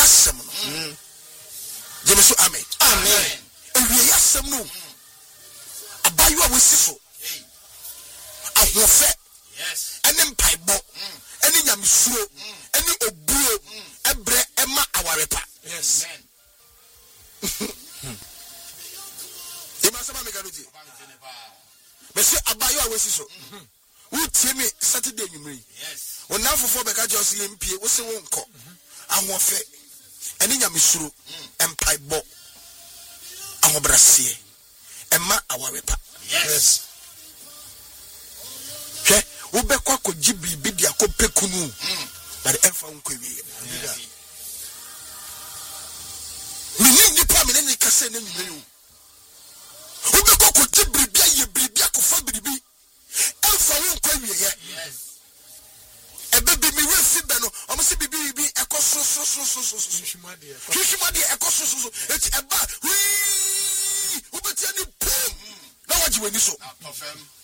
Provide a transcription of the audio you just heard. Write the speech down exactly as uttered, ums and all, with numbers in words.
asem no jeme so amen amen ewie asem no abayo a wesi so ahofe yes ene mpaibo ene nyamsuro ene obuo ebre ema awarepa yes Imasama mekadoji Monsieur abayo a wesi so who tie me Saturday nyumri yes onafofo beka just yempie wo se wonko ahofe ene nyamsuro empaibo ahobrase ema awarepa yes ke wo bekwa ko gibibi dia ko pekunu but emfa wonko wie mini nipa me ne kase na nyumri o wo bekwa ko gibibi aye bibi akofa bibi emfa wonko wie yes ebebi mi we fi be no omo se bibi bibi ekoso so so so so so hwimade hwimade ekoso so so eti eba wi wo betia ni pum na waji wani so